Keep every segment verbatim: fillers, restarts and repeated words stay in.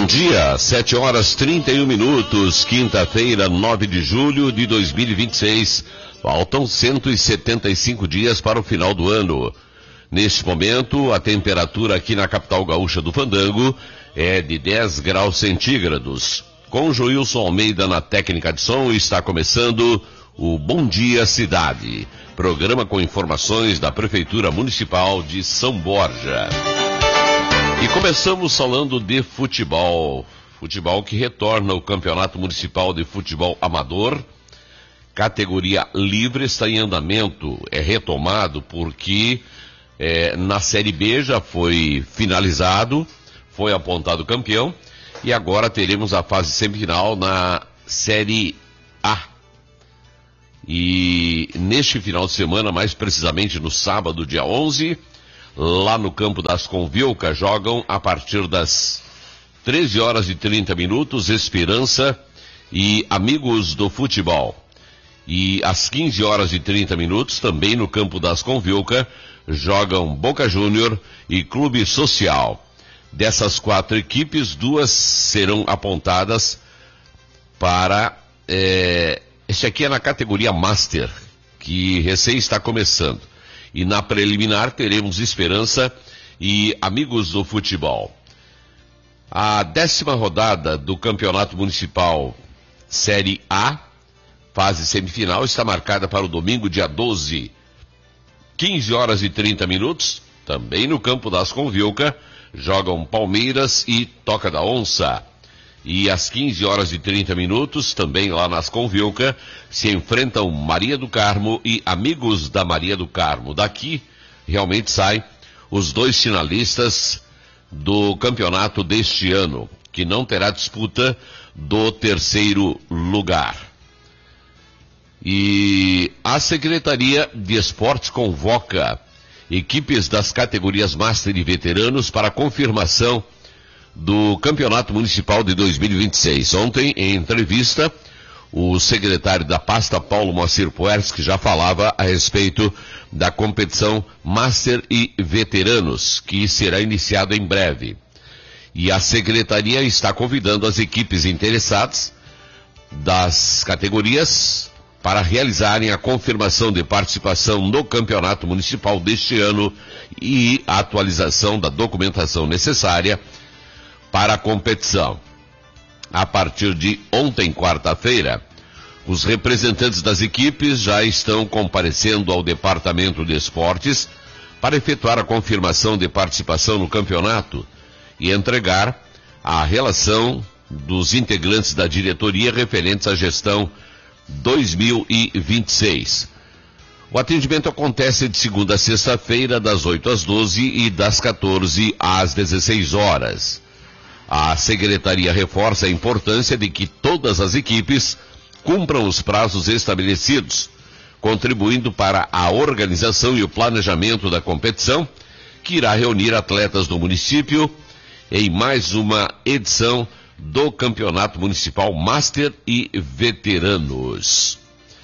dia, sete horas trinta e um minutos, quinta-feira, nove de julho de dois mil e vinte e seis. Faltam cento e setenta e cinco dias para o final do ano. Neste momento, a temperatura aqui na capital gaúcha do Fandango é de dez graus centígrados. Com Joilson Almeida na técnica de som, está começando o Bom Dia Cidade, programa com informações da Prefeitura Municipal de São Borja. E começamos falando de futebol. Futebol que retorna ao Campeonato Municipal de Futebol Amador. Categoria livre está em andamento. É retomado porque é, na Série B já foi finalizado, foi apontado campeão. E agora teremos a fase semifinal na Série A. E neste final de semana, mais precisamente no sábado, dia onze... lá no campo das Convilcas, jogam a partir das treze horas e trinta minutos, Esperança e Amigos do Futebol. E às quinze horas e trinta minutos, também no campo das Convilcas, jogam Boca Júnior e Clube Social. Dessas quatro equipes, duas serão apontadas para... É, este aqui é na categoria Master, que recém está começando. E na preliminar teremos Esperança e Amigos do Futebol. A décima rodada do Campeonato Municipal Série A, fase semifinal, está marcada para o domingo, dia doze, quinze horas e trinta minutos. Também no campo das Convilcas, jogam Palmeiras e Toca da Onça. E às quinze horas e trinta minutos, também lá nas Convilcas, se enfrentam Maria do Carmo e Amigos da Maria do Carmo. Daqui, realmente saem os dois finalistas do campeonato deste ano, que não terá disputa do terceiro lugar. E a Secretaria de Esportes convoca equipes das categorias Master e Veteranos para confirmação do Campeonato Municipal de dois mil e vinte e seis. Ontem, em entrevista, o secretário da pasta, Paulo Moacir Puerski, já falava a respeito da competição Master e Veteranos, que será iniciado em breve. E a secretaria está convidando as equipes interessadas das categorias para realizarem a confirmação de participação no Campeonato Municipal deste ano e a atualização da documentação necessária para a competição. A partir de ontem, quarta-feira, os representantes das equipes já estão comparecendo ao Departamento de Esportes para efetuar a confirmação de participação no campeonato e entregar a relação dos integrantes da diretoria referentes à gestão dois mil e vinte e seis. O atendimento acontece de segunda a sexta-feira, das oito às doze e das quatorze às dezesseis horas. A secretaria reforça a importância de que todas as equipes cumpram os prazos estabelecidos, contribuindo para a organização e o planejamento da competição, que irá reunir atletas do município em mais uma edição do Campeonato Municipal Master e Veteranos.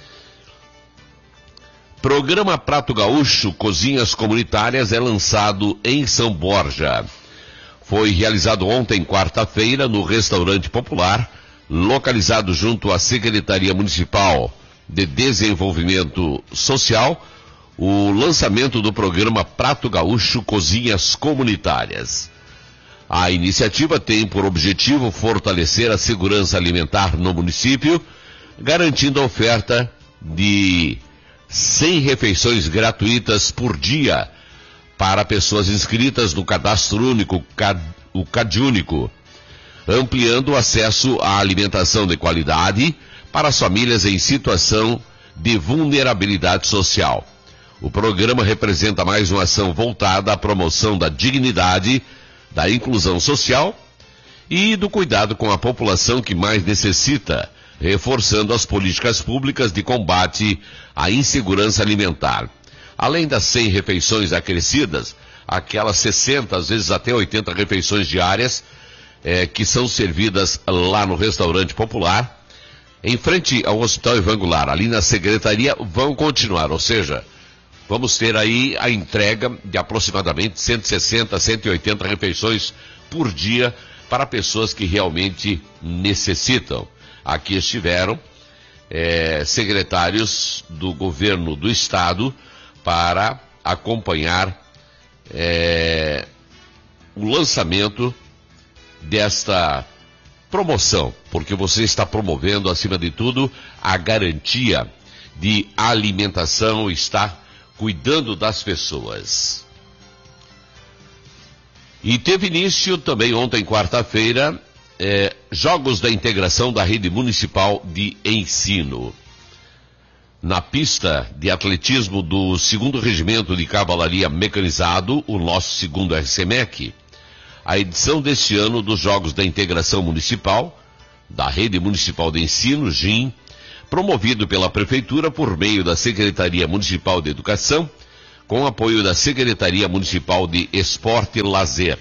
Programa Prato Gaúcho Cozinhas Comunitárias é lançado em São Borja. Foi realizado ontem, quarta-feira, no Restaurante Popular, localizado junto à Secretaria Municipal de Desenvolvimento Social, o lançamento do programa Prato Gaúcho Cozinhas Comunitárias. A iniciativa tem por objetivo fortalecer a segurança alimentar no município, garantindo a oferta de cem refeições gratuitas por dia para pessoas inscritas no Cadastro Único, o CadÚnico, ampliando o acesso à alimentação de qualidade para as famílias em situação de vulnerabilidade social. O programa representa mais uma ação voltada à promoção da dignidade, da inclusão social e do cuidado com a população que mais necessita, reforçando as políticas públicas de combate à insegurança alimentar. Além das cem refeições acrescidas, aquelas sessenta, às vezes até oitenta refeições diárias, eh, que são servidas lá no Restaurante Popular, em frente ao Hospital Ivan Goulart, ali na secretaria, vão continuar, ou seja, vamos ter aí a entrega de aproximadamente cento e sessenta, cento e oitenta refeições por dia para pessoas que realmente necessitam. Aqui estiveram é, secretários do governo do estado para acompanhar é, o lançamento desta promoção, porque você está promovendo, acima de tudo, a garantia de alimentação, está cuidando das pessoas. E teve início também ontem, quarta-feira, eh, Jogos da Integração da Rede Municipal de Ensino. Na pista de atletismo do segundo Regimento de Cavalaria Mecanizado, o nosso segundo R C M E C, a edição deste ano dos Jogos da Integração Municipal, da Rede Municipal de Ensino, G I M, promovido pela Prefeitura por meio da Secretaria Municipal de Educação, com apoio da Secretaria Municipal de Esporte e Lazer.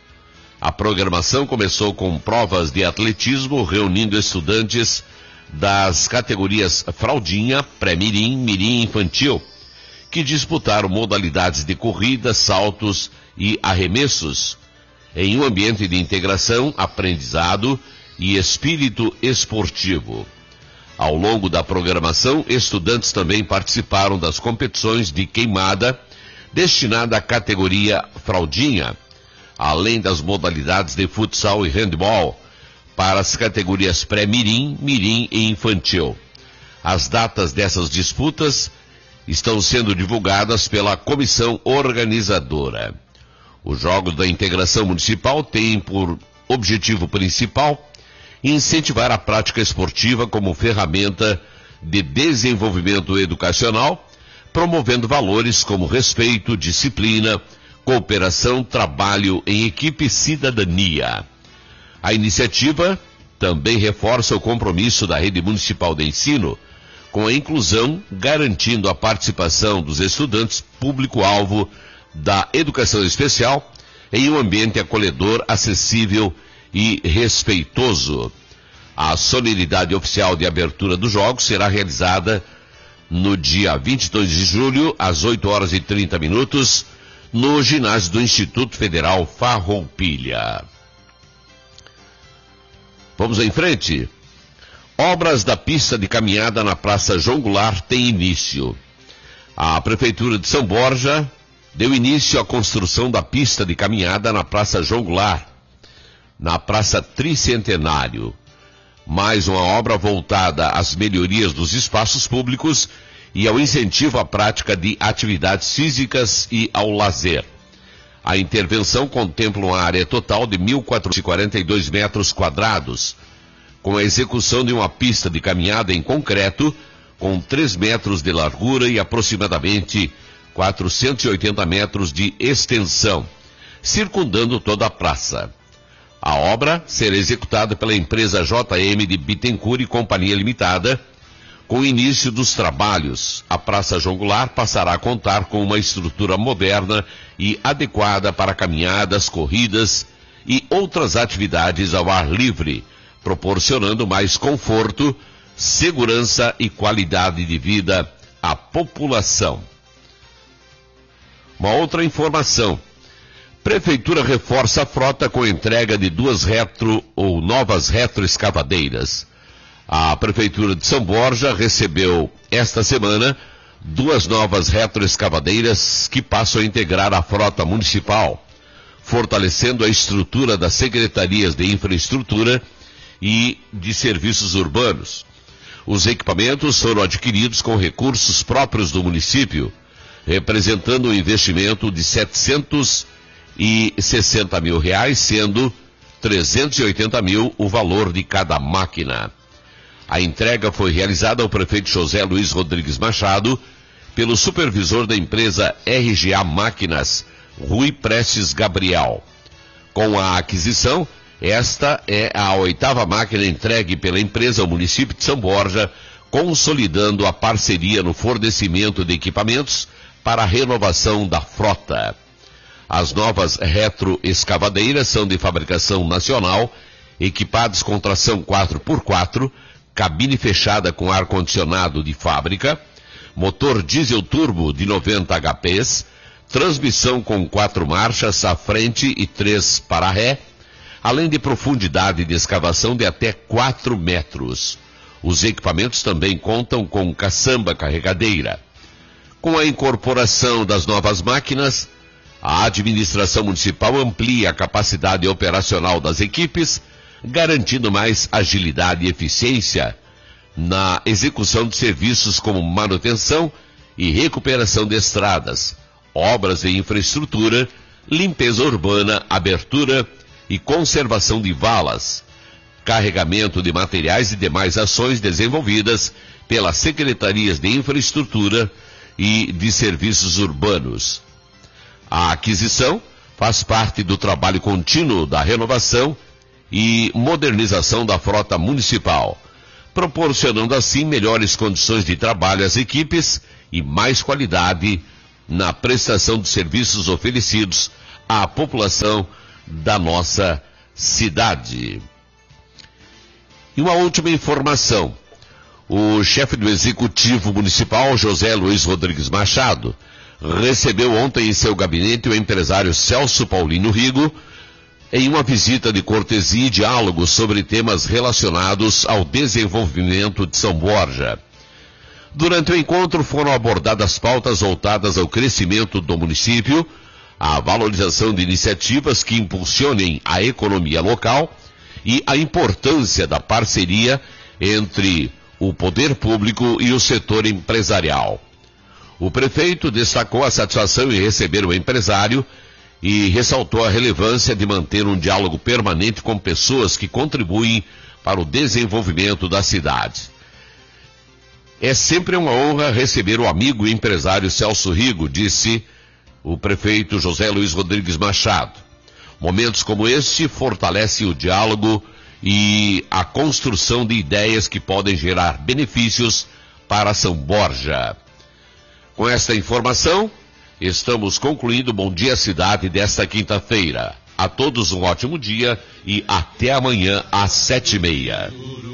A programação começou com provas de atletismo, reunindo estudantes das categorias fraldinha, pré-mirim, mirim e infantil, que disputaram modalidades de corrida, saltos e arremessos, em um ambiente de integração, aprendizado e espírito esportivo. Ao longo da programação, estudantes também participaram das competições de queimada, destinada à categoria fraldinha, além das modalidades de futsal e handball, para as categorias pré-mirim, mirim e infantil. As datas dessas disputas estão sendo divulgadas pela comissão organizadora. Os Jogos da Integração Municipal têm por objetivo principal incentivar a prática esportiva como ferramenta de desenvolvimento educacional, promovendo valores como respeito, disciplina, cooperação, trabalho em equipe e cidadania. A iniciativa também reforça o compromisso da Rede Municipal de Ensino com a inclusão, garantindo a participação dos estudantes público-alvo da educação especial em um ambiente acolhedor, acessível e respeitoso. A solenidade oficial de abertura dos Jogos será realizada no dia vinte e dois de julho, às oito horas e trinta minutos, no ginásio do Instituto Federal Farroupilha. Vamos em frente. Obras da pista de caminhada na Praça João Goulart têm início. A Prefeitura de São Borja deu início à construção da pista de caminhada na Praça João Goulart, na Praça Tricentenário. Mais uma obra voltada às melhorias dos espaços públicos e ao incentivo à prática de atividades físicas e ao lazer. A intervenção contempla uma área total de mil quatrocentos e quarenta e dois metros quadrados, com a execução de uma pista de caminhada em concreto, com três metros de largura e aproximadamente quatrocentos e oitenta metros de extensão, circundando toda a praça. A obra será executada pela empresa J M de Bittencourt e Companhia Limitada. Com o início dos trabalhos, a Praça João Goulart passará a contar com uma estrutura moderna e adequada para caminhadas, corridas e outras atividades ao ar livre, proporcionando mais conforto, segurança e qualidade de vida à população. Uma outra informação. Prefeitura reforça a frota com entrega de duas retro ou novas retroescavadeiras. A Prefeitura de São Borja recebeu esta semana duas novas retroescavadeiras que passam a integrar a frota municipal, fortalecendo a estrutura das secretarias de infraestrutura e de serviços urbanos. Os equipamentos foram adquiridos com recursos próprios do município, representando um investimento de setecentos e sessenta mil reais, sendo trezentos e oitenta mil o valor de cada máquina. A entrega foi realizada ao prefeito José Luiz Rodrigues Machado, pelo supervisor da empresa R G A Máquinas, Rui Prestes Gabriel. Com a aquisição, esta é a oitava máquina entregue pela empresa ao município de São Borja, consolidando a parceria no fornecimento de equipamentos para a renovação da frota. As novas retroescavadeiras são de fabricação nacional, equipadas com tração quatro por quatro, cabine fechada com ar-condicionado de fábrica, motor diesel turbo de noventa H Ps, transmissão com quatro marchas à frente e três para ré, além de profundidade de escavação de até quatro metros. Os equipamentos também contam com caçamba carregadeira. Com a incorporação das novas máquinas, a administração municipal amplia a capacidade operacional das equipes, garantindo mais agilidade e eficiência na execução de serviços como manutenção e recuperação de estradas, obras de infraestrutura, limpeza urbana, abertura e conservação de valas, carregamento de materiais e demais ações desenvolvidas pelas secretarias de infraestrutura e de serviços urbanos. A aquisição faz parte do trabalho contínuo da renovação e modernização da frota municipal, proporcionando assim melhores condições de trabalho às equipes e mais qualidade na prestação de serviços oferecidos à população da nossa cidade. E uma última informação. O chefe do Executivo Municipal, José Luiz Rodrigues Machado, recebeu ontem em seu gabinete o empresário Celso Paulino Rigo em uma visita de cortesia e diálogo sobre temas relacionados ao desenvolvimento de São Borja. Durante o encontro foram abordadas pautas voltadas ao crescimento do município, à valorização de iniciativas que impulsionem a economia local e a importância da parceria entre o poder público e o setor empresarial. O prefeito destacou a satisfação em receber o empresário e ressaltou a relevância de manter um diálogo permanente com pessoas que contribuem para o desenvolvimento da cidade. É sempre uma honra receber o amigo e empresário Celso Rigo, disse o prefeito José Luiz Rodrigues Machado. Momentos como este fortalecem o diálogo e a construção de ideias que podem gerar benefícios para São Borja. Com esta informação, estamos concluindo o Bom Dia Cidade desta quinta-feira. A todos um ótimo dia e até amanhã às sete e meia.